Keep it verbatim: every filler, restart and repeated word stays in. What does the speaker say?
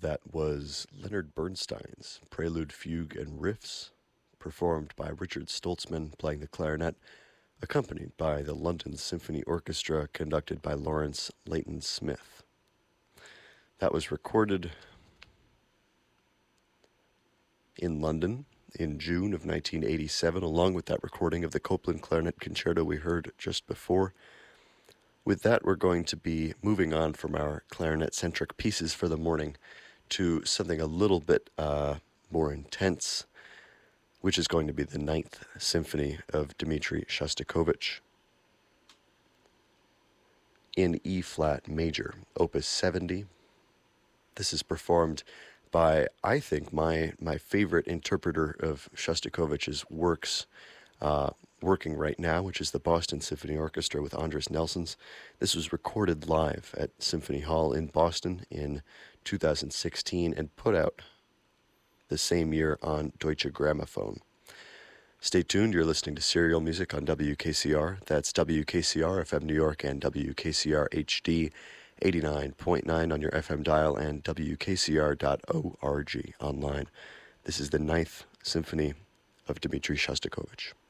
That was Leonard Bernstein's Prelude, Fugue, and Riffs, performed by Richard Stoltzman playing the clarinet, accompanied by the London Symphony Orchestra conducted by Lawrence Leighton Smith. That was recorded in London in June of nineteen eighty-seven, along with that recording of the Copland Clarinet Concerto we heard just before. With that, we're going to be moving on from our clarinet-centric pieces for the morning to something a little bit uh, more intense, which is going to be the Ninth Symphony of Dmitri Shostakovich in E-flat major, opus seventy. This is performed by, I think, my, my favorite interpreter of Shostakovich's works uh, working right now, which is the Boston Symphony Orchestra with Andris Nelsons. This was recorded live at Symphony Hall in Boston in two thousand sixteen and put out the same year on Deutsche Grammophon. Stay tuned, you're listening to Serial Music on W K C R. That's W K C R F M New York and W K C R H D eighty-nine point nine on your F M dial and W K C R dot org online. This is the Ninth Symphony of Dmitri Shostakovich.